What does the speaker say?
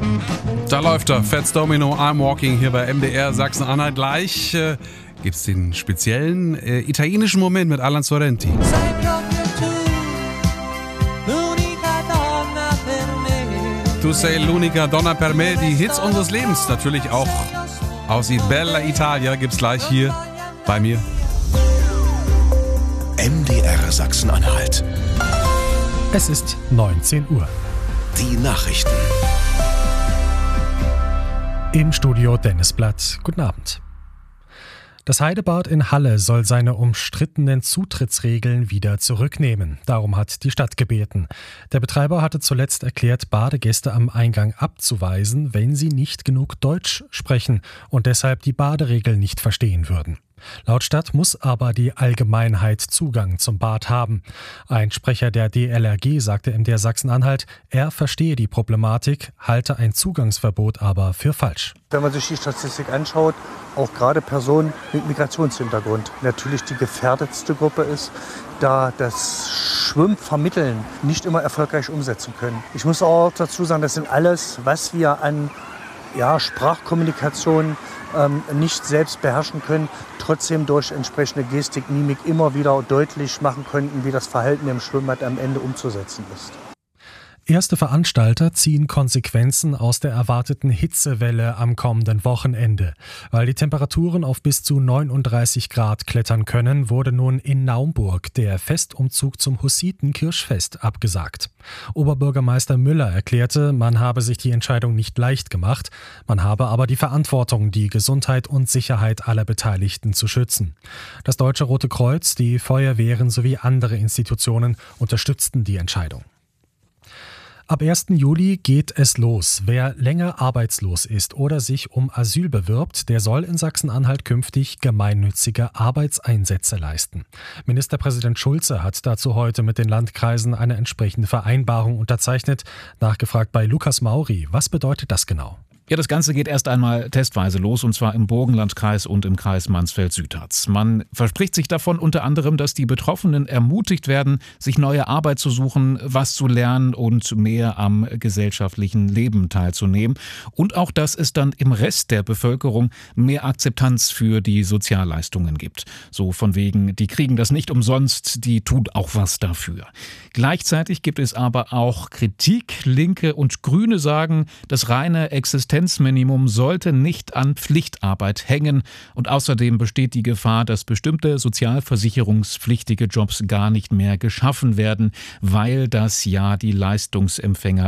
Da läuft er, Fats Domino, I'm Walking hier bei MDR Sachsen-Anhalt. Gleich gibt's den speziellen italienischen Moment mit Alan Sorrenti. Tu sei l'unica donna per me, die Hits unseres Lebens. Natürlich auch aus Bella Italia gibt's gleich hier bei mir. MDR Sachsen-Anhalt. Es ist 19 Uhr. Die Nachrichten. Im Studio Dennis Blatt. Guten Abend. Das Heidebad in Halle soll seine umstrittenen Zutrittsregeln wieder zurücknehmen. Darum hat die Stadt gebeten. Der Betreiber hatte zuletzt erklärt, Badegäste am Eingang abzuweisen, wenn sie nicht genug Deutsch sprechen und deshalb die Baderegeln nicht verstehen würden. Laut Stadt muss aber die Allgemeinheit Zugang zum Bad haben. Ein Sprecher der DLRG sagte im MDR Sachsen-Anhalt, er verstehe die Problematik, halte ein Zugangsverbot aber für falsch. Wenn man sich die Statistik anschaut, auch gerade Personen mit Migrationshintergrund natürlich die gefährdetste Gruppe ist, da das Schwimmvermitteln nicht immer erfolgreich umsetzen können. Ich muss auch dazu sagen, das sind alles, was wir an Sprachkommunikation nicht selbst beherrschen können, trotzdem durch entsprechende Gestik, Mimik immer wieder deutlich machen könnten, wie das Verhalten im Schwimmbad am Ende umzusetzen ist. Erste Veranstalter ziehen Konsequenzen aus der erwarteten Hitzewelle am kommenden Wochenende. Weil die Temperaturen auf bis zu 39 Grad klettern können, wurde nun in Naumburg der Festumzug zum Hussiten-Kirschfest abgesagt. Oberbürgermeister Müller erklärte, man habe sich die Entscheidung nicht leicht gemacht, man habe aber die Verantwortung, die Gesundheit und Sicherheit aller Beteiligten zu schützen. Das Deutsche Rote Kreuz, die Feuerwehren sowie andere Institutionen unterstützten die Entscheidung. Ab 1. Juli geht es los. Wer länger arbeitslos ist oder sich um Asyl bewirbt, der soll in Sachsen-Anhalt künftig gemeinnützige Arbeitseinsätze leisten. Ministerpräsident Schulze hat dazu heute mit den Landkreisen eine entsprechende Vereinbarung unterzeichnet. Nachgefragt bei Lukas Mauri. Was bedeutet das genau? Ja, das Ganze geht erst einmal testweise los, und zwar im Burgenlandkreis und im Kreis Mansfeld-Südharz. Man verspricht sich davon unter anderem, dass die Betroffenen ermutigt werden, sich neue Arbeit zu suchen, was zu lernen und mehr am gesellschaftlichen Leben teilzunehmen. Und auch, dass es dann im Rest der Bevölkerung mehr Akzeptanz für die Sozialleistungen gibt. So von wegen, die kriegen das nicht umsonst, die tun auch was dafür. Gleichzeitig gibt es aber auch Kritik. Linke und Grüne sagen, das reine Existenzminimum sollte nicht an Pflichtarbeit hängen, und außerdem besteht die Gefahr, dass bestimmte sozialversicherungspflichtige Jobs gar nicht mehr geschaffen werden, weil das ja die Leistungsempfänger